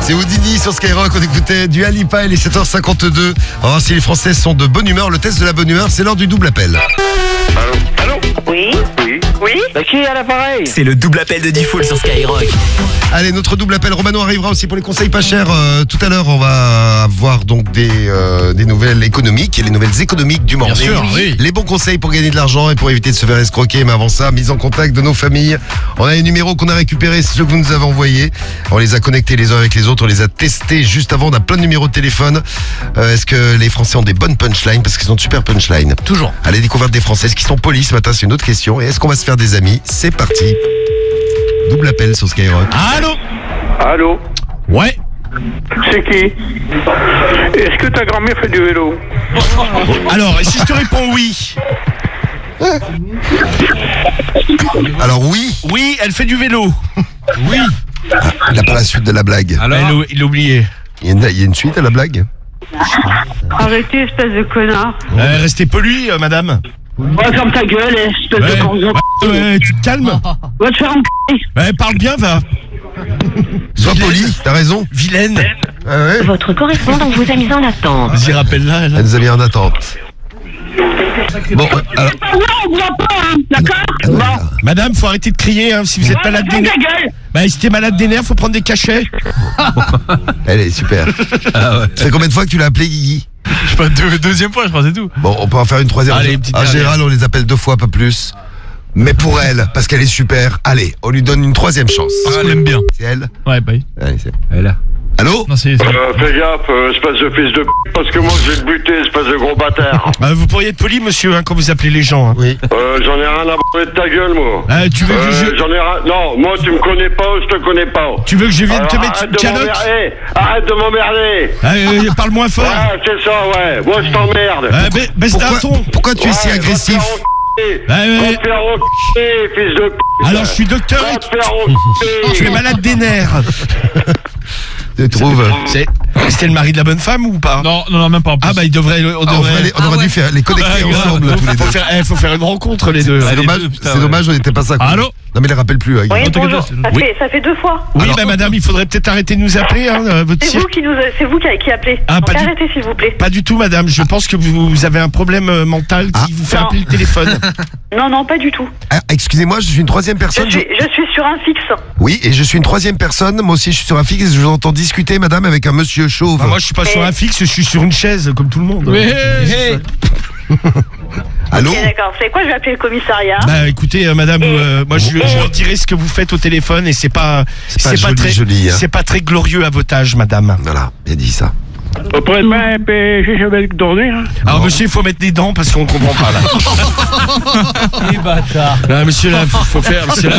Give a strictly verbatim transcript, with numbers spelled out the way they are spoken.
C'est Houdini sur Skyrock, on écoutait du Alipa, il est sept heures cinquante-deux. On va voir si les Français sont de bonne humeur. Le test de la bonne humeur, c'est l'heure du double appel. Allô? Allô? Oui. Oui. Oui. Bah, qui est à l'appareil? C'est le double appel de Diffoul sur Skyrock. Allez, notre double appel, Romano arrivera aussi pour les conseils pas chers. Euh, tout à l'heure, on va avoir donc des, euh, des nouvelles économiques et les nouvelles économiques du morning. Bien sûr, oui. Les bons conseils pour gagner de l'argent et pour éviter de se faire escroquer. Mais avant ça, mise en contact de nos familles. On a les numéros qu'on a récupérés, c'est ceux que vous nous avez envoyés. On les a connectés les uns avec les autres, on les a testés juste avant. On a plein de numéros de téléphone. Euh, est-ce que les Français ont des bonnes punchlines? Parce qu'ils ont de super punchlines. Toujours. Allez, découverte des Français. Est-ce qu'ils sont polis ce matin? C'est une autre question. Et est-ce qu'on va se faire des amis? C'est parti. Double appel sur Skyrock. Allô? Allô? Ouais. C'est qui? Est-ce que ta grand-mère fait du vélo? Alors, et si je te réponds oui? Alors oui, Oui, elle fait du vélo. Oui. il n'a pas la suite de la blague. Alors il l'a- il l'a oublié. Il y, a une, il y a une suite à la blague? Arrêtez, espèce de connard. Euh, restez poli, euh, madame. Ouais, ferme ta gueule, espèce Ouais, de con. ouais, ouais, tu te calmes. Va te faire enculer. Ouais, parle bien, va. Sois poli, t'as raison. Vilaine. Ah ouais. Votre correspondant vous a mis en attente. Vas-y, rappelle-la. Elle elle. nous a mis en attente. Bon, alors. Ah ouais, on voit pas, hein, d'accord? Bon. Madame, faut arrêter de crier, hein, si vous êtes Ouais, malade des ferme nerfs. ta gueule. Bah, si t'es malade des nerfs, faut prendre des cachets. Elle est super. Ça fait combien de fois que tu l'as appelé Guigui? Je sais pas, deux, deuxième fois, je crois, c'est tout. Bon, on peut en faire une troisième. Allez, une petite en dernière. général, on les appelle deux fois, pas plus. Mais pour elle, parce qu'elle est super, allez, on lui donne une troisième chance. Parce qu'on l'aime bien. C'est elle? Ouais, bah oui. Allez, c'est... Elle est là. Allô? Non, c'est. c'est- Euh, fais gaffe, euh, espèce de fils de p***, parce que moi je vais te buter, espèce de gros bâtard. Bah, vous pourriez être poli, monsieur, hein, quand vous appelez les gens. Hein. Oui. Euh, j'en ai rien à branler de ta gueule, moi. Euh, tu veux que Euh, je... j'en ai rien. Non, moi tu me connais pas, je te connais pas. Tu veux que je vienne te Alors, mettre arrête une de calotte? m'emmerder. Arrête de m'emmerder. Ah, euh, parle moins fort. Ouais, c'est ça, ouais. Moi je t'emmerde. Euh, ba- baisse d'un Pourquoi, ton. pourquoi tu es si Ouais, agressif? Va te faire enculer. Ouais, ouais. Va te faire enculer, fils de p***. Alors, je suis docteur Va et te faire enculer. tu es malade des nerfs. Tu trouves? C'est... C'était le mari de la bonne femme ou pas? Non, non, non, même pas en plus. Ah bah il devrait, on Ah, on, devrait. ferait les- on aurait dû faire les connecter Ouais, grave. ensemble tous les deux. faut faire, eh, faut faire une rencontre les deux. C'est Allez, dommage, deux, putain, c'est ouais. dommage, on n'était pas ça. quoi. Allô? Non mais il les rappelle plus. Hein, Guigui. Oui, t'inquiète bonjour. pas, c'est- Ça, Oui. fait, ça fait deux fois. Oui Alors- bah madame, il faudrait peut-être arrêter de nous appeler, hein, euh, votre C'est cirque. vous qui nous, a- c'est vous qui, a- qui appelez. Ah, Donc pas du- arrêtez, s'il vous plaît. Pas du tout madame, je pense que vous, vous avez un problème euh, mental qui Ah. vous fait Non. appeler le téléphone. Non, non, pas du tout. Ah, excusez-moi, je suis une troisième Je personne. je- suis, je suis sur un fixe. Oui, et je suis une troisième personne. Moi aussi, je suis sur un fixe. Je vous entends discuter, madame, avec un monsieur chauve. Bah, moi je suis pas sur un fixe, je suis sur une chaise comme tout le monde. Oui. Allô? Ok, d'accord. Vous savez quoi? Je vais appeler le commissariat. Bah écoutez euh, madame, Et- euh, moi je, je et- leur dirai ce que vous faites au téléphone et c'est pas C'est pas joli, très joli, hein. c'est pas très glorieux à votre âge madame. Voilà, bien dit ça. Vous pourrez pas empêcher je vais dormir. hein. Alors monsieur, il faut mettre des dents parce qu'on comprend pas là. Les bâtards. Là monsieur là, faut faire c'est là,